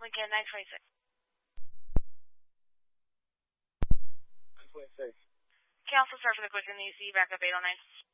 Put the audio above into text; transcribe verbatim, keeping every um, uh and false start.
Lincoln nine twenty-six. nine twenty-six. Council, start for the Quicken E C, backup eight oh nine.